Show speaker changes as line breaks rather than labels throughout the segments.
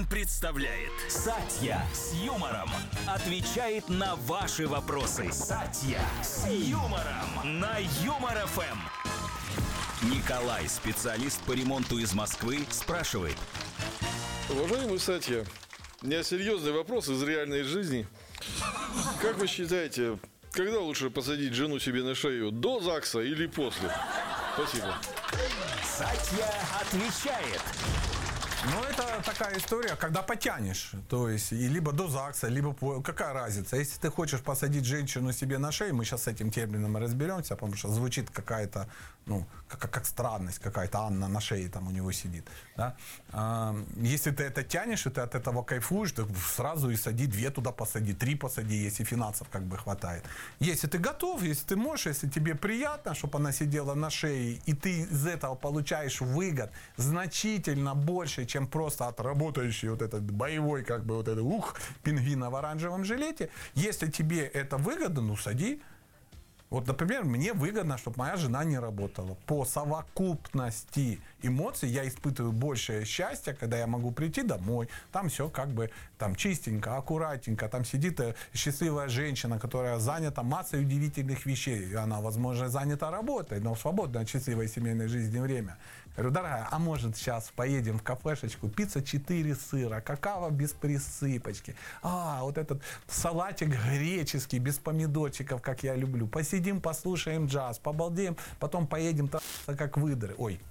представляет Сатья с юмором. Отвечает на ваши вопросы. Сатья с юмором на Юмор ФМ. Николай, специалист по ремонту из Москвы, спрашивает.
Уважаемый Сатья, у меня серьезный вопрос из реальной жизни. Как вы считаете, когда лучше посадить жену себе на шею, до ЗАГСа или после? Спасибо.
Сатья отвечает.
Ну, это такая история, когда потянешь. То есть, и либо до ЗАГСа, либо... Какая разница? Если ты хочешь посадить женщину себе на шею, мы сейчас с этим термином разберемся, потому что звучит какая-то, ну, как странность какая-то. Анна на шее там у него сидит. Да? Если ты это тянешь, и ты от этого кайфуешь, то сразу и сади, 2 туда посади, 3 посади, если финансов как бы хватает. Если ты готов, если ты можешь, если тебе приятно, чтобы она сидела на шее, и ты из этого получаешь выгод значительно больше, чем просто от работающей вот этот боевой, как бы вот этот пингвина в оранжевом жилете. Если тебе это выгодно, ну сади. Вот, например, мне выгодно, чтобы моя жена не работала. По совокупности эмоций я испытываю большее счастье, когда я могу прийти домой. Там все как бы там чистенько, аккуратненько. Там сидит счастливая женщина, которая занята массой удивительных вещей. Она, возможно, занята работой, но в свободное от счастливой семейной жизни время. Я говорю, дорогая, а может сейчас поедем в кафешечку, пицца 4 сыра, какао без присыпочки. Вот этот салатик греческий, без помидорчиков, как я люблю. Посидим, послушаем джаз, побалдеем, потом поедем как выдры. Ой.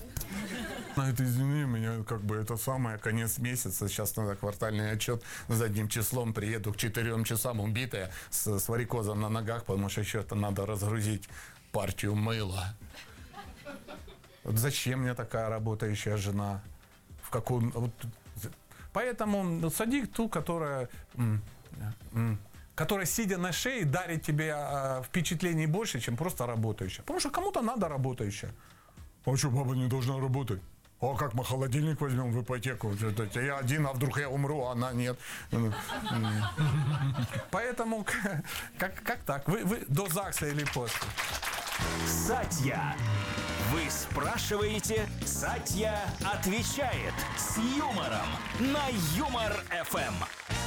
Это, извини меня, как бы это самое, конец месяца, сейчас надо квартальный отчет задним числом, приеду к 4 часам убитая, с варикозом на ногах, потому что еще это надо разгрузить партию мыла. Вот зачем мне такая работающая жена? В каком... Вот... Поэтому сади ту, которая, сидя на шее, дарит тебе впечатлений больше, чем просто работающая. Потому что кому-то надо работающая. А что, баба не должна работать? А как мы холодильник возьмем в ипотеку? Я один, а вдруг я умру, а она нет. Поэтому, как так? Вы до ЗАГСа или после?
Сатья. Вы спрашиваете, Сатья отвечает с юмором на Юмор ФМ.